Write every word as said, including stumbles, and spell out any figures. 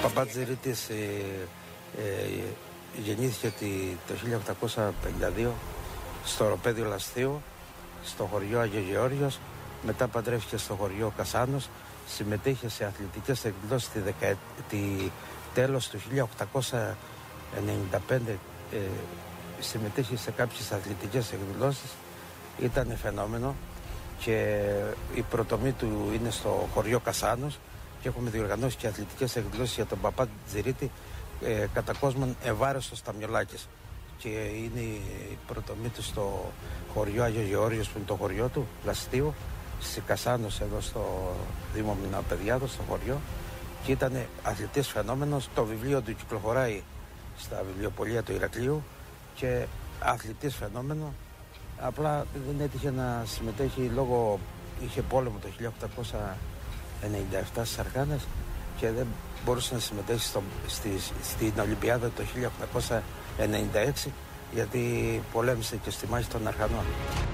Παπατζηρίτης ε, ε, γεννήθηκε το χίλια οκτακόσια πενήντα δύο στο Οροπέδιο Λαστείου, στο χωριό Άγιο Γεώργιος. Μετά παντρεύτηκε στο χωριό Κασάνος. Συμμετείχε σε αθλητικές εκδηλώσεις τη, δεκα... τη... τέλος του χίλια οκτακόσια ενενήντα πέντε. Ε, συμμετείχε σε κάποιες αθλητικές εκδηλώσεις. Ήταν φαινόμενο και η πρωτομή του είναι στο χωριό Κασάνος και έχουμε διοργανώσει και αθλητικές εκδηλώσεις για τον Παπατζηρίτη, ε, κατά κόσμον ευάρεστος Σταμιολάκης, και είναι η πρωτομή του στο χωριό Άγιο Γεώργιος, που είναι το χωριό του Λαστείου, στη Κασάνος, εδώ στο Δήμο Μιναπαιδιάδος, στο χωριό, και ήταν αθλητής φαινόμενος. Το βιβλίο του κυκλοφοράει στα βιβλιοπωλεία του Ηρακλείου και αθλητής φαινόμενο. Απλά δεν έτυχε να συμμετέχει λόγω, είχε πόλεμο το χίλια οκτακόσια ενενήντα επτά στις Αρκάνες και δεν μπορούσε να συμμετέχει στο, στη, στην Ολυμπιάδα το χίλια οκτακόσια ενενήντα έξι, γιατί πολέμησε και στη μάχη των Αρχανών.